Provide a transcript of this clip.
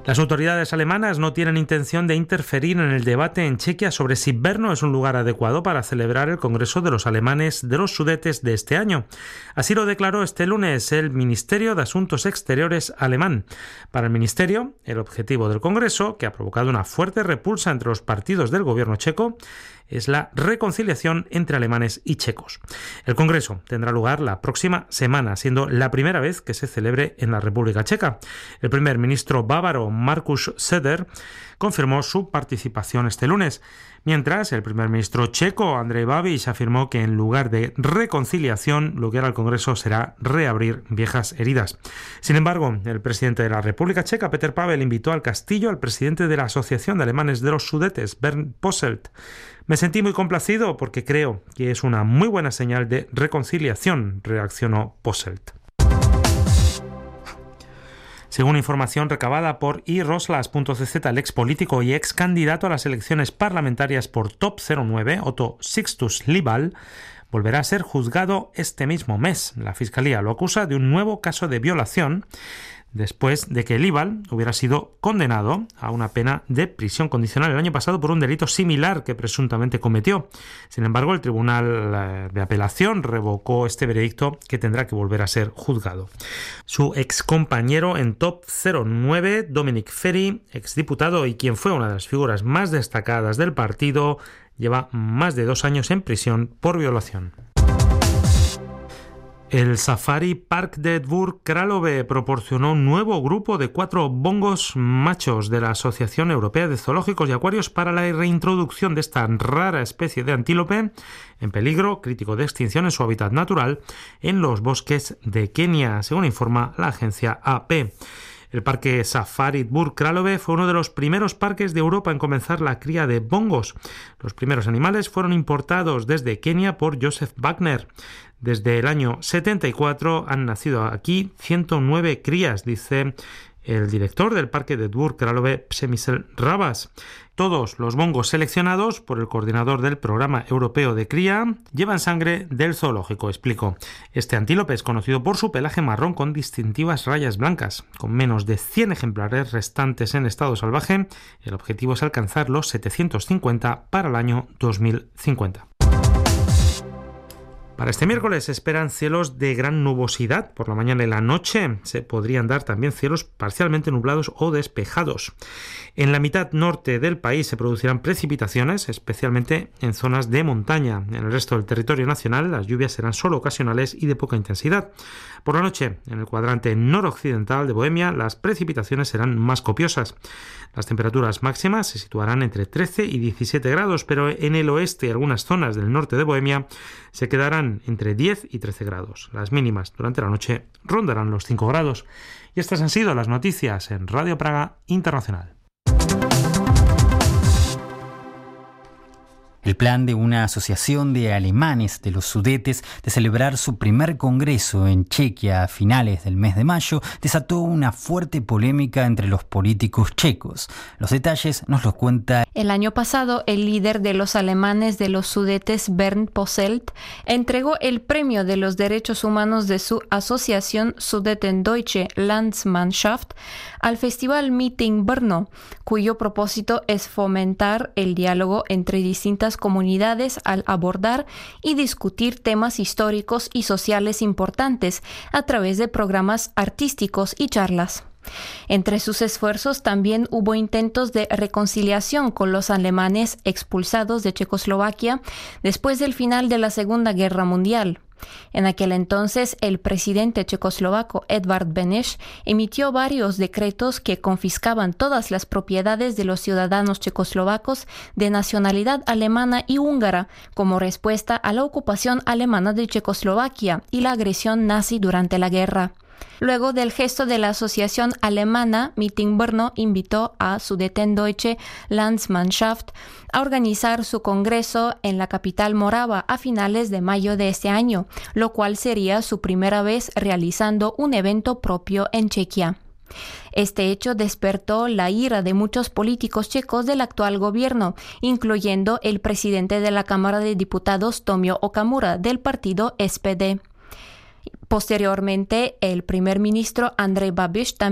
Las autoridades alemanas no tienen intención de interferir en el debate en Chequia sobre si Brno es un lugar adecuado para celebrar el Congreso de los Alemanes de los Sudetes de este año. Así lo declaró este lunes el Ministerio de Asuntos Exteriores alemán. Para el Ministerio, el objetivo del Congreso, que ha provocado una fuerte repulsa entre los partidos del gobierno checo, es la reconciliación entre alemanes y checos. El Congreso tendrá lugar la próxima semana, siendo la primera vez que se celebre en la República Checa. El primer ministro bávaro Markus Söder confirmó su participación este lunes, mientras el primer ministro checo Andrej Babiš afirmó que en lugar de reconciliación, lo que hará el Congreso será reabrir viejas heridas. Sin embargo, el presidente de la República Checa, Petr Pavel, invitó al castillo al presidente de la Asociación de Alemanes de los Sudetes, Bernd Posselt. Me sentí muy complacido porque creo que es una muy buena señal de reconciliación, reaccionó Posselt. Según información recabada por iroslas.cz, el ex político y ex candidato a las elecciones parlamentarias por Top 09, Otto Sixtus Liebal, volverá a ser juzgado este mismo mes. La Fiscalía lo acusa de un nuevo caso de violación después de que Liebal hubiera sido condenado a una pena de prisión condicional el año pasado por un delito similar que presuntamente cometió. Sin embargo, el Tribunal de Apelación revocó este veredicto, que tendrá que volver a ser juzgado. Su excompañero en Top 09, Dominic Ferry, exdiputado y quien fue una de las figuras más destacadas del partido, lleva más de 2 años en prisión por violación. El Safari Park de Dvůr Králové proporcionó un nuevo grupo de 4 bongos machos de la Asociación Europea de Zoológicos y Acuarios para la reintroducción de esta rara especie de antílope en peligro crítico de extinción en su hábitat natural en los bosques de Kenia, según informa la agencia AP. El parque Safari Dvůr Králové fue uno de los primeros parques de Europa en comenzar la cría de bongos. Los primeros animales fueron importados desde Kenia por Joseph Wagner. Desde el año 74 han nacido aquí 109 crías, dice el director del parque de Dvůr Králové, Přemysl Rabas. Todos los bongos seleccionados por el coordinador del programa europeo de cría llevan sangre del zoológico, explicó. Este antílope es conocido por su pelaje marrón con distintivas rayas blancas. Con menos de 100 ejemplares restantes en estado salvaje, el objetivo es alcanzar los 750 para el año 2050. Para este miércoles se esperan cielos de gran nubosidad. Por la mañana y la noche se podrían dar también cielos parcialmente nublados o despejados. En la mitad norte del país se producirán precipitaciones, especialmente en zonas de montaña. En el resto del territorio nacional las lluvias serán solo ocasionales y de poca intensidad. Por la noche, en el cuadrante noroccidental de Bohemia, las precipitaciones serán más copiosas. Las temperaturas máximas se situarán entre 13 y 17 grados, pero en el oeste y algunas zonas del norte de Bohemia se quedarán entre 10 y 13 grados. Las mínimas durante la noche rondarán los 5 grados. Y estas han sido las noticias en Radio Praga Internacional. El plan de una asociación de alemanes de los Sudetes de celebrar su primer congreso en Chequia a finales del mes de mayo desató una fuerte polémica entre los políticos checos. Los detalles nos los cuenta. El año pasado, el líder de los alemanes de los Sudetes, Bernd Posselt, entregó el premio de los derechos humanos de su asociación Sudetendeutsche Landsmannschaft al Festival Meeting Brno, cuyo propósito es fomentar el diálogo entre distintas comunidades al abordar y discutir temas históricos y sociales importantes a través de programas artísticos y charlas. Entre sus esfuerzos también hubo intentos de reconciliación con los alemanes expulsados de Checoslovaquia después del final de la Segunda Guerra Mundial. En aquel entonces, el presidente checoslovaco Edvard Beneš emitió varios decretos que confiscaban todas las propiedades de los ciudadanos checoslovacos de nacionalidad alemana y húngara como respuesta a la ocupación alemana de Checoslovaquia y la agresión nazi durante la guerra. Luego del gesto de la asociación alemana, Meeting Brno invitó a Sudetendeutsche Landsmannschaft a organizar su congreso en la capital morava a finales de mayo de este año, lo cual sería su primera vez realizando un evento propio en Chequia. Este hecho despertó la ira de muchos políticos checos del actual gobierno, incluyendo el presidente de la Cámara de Diputados, Tomio Okamura, del partido SPD. Posteriormente, el primer ministro Andrej Babiš también